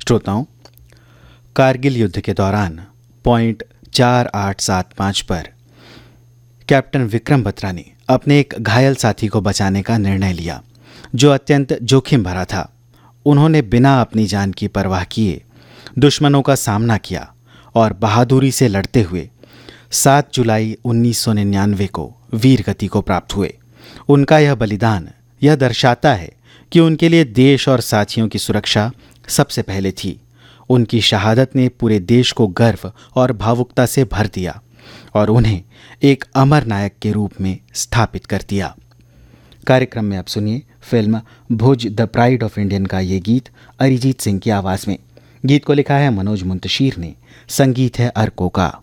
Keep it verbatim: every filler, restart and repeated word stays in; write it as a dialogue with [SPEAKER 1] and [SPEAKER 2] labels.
[SPEAKER 1] श्रोताओं, कारगिल युद्ध के दौरान पॉइंट चार आठ सात पाँच पर कैप्टन विक्रम बत्रा ने अपने एक घायल साथी को बचाने का निर्णय लिया, जो अत्यंत जोखिम भरा था। उन्होंने बिना अपनी जान की परवाह किए दुश्मनों का सामना किया और बहादुरी से लड़ते हुए सात जुलाई उन्नीस सौ निन्यानवे को वीर गति को प्राप्त हुए। उनका यह बलिदान यह दर्शाता है कि उनके लिए देश और साथियों की सुरक्षा सबसे पहले थी। उनकी शहादत ने पूरे देश को गर्व और भावुकता से भर दिया और उन्हें एक अमर नायक के रूप में स्थापित कर दिया। कार्यक्रम में अब सुनिए film Bhuj the pride of Indian का ये गीत अरिजीत सिंह की आवाज़ में। गीत को लिखा है मनोज मुंतशीर ने, संगीत है अर्को का।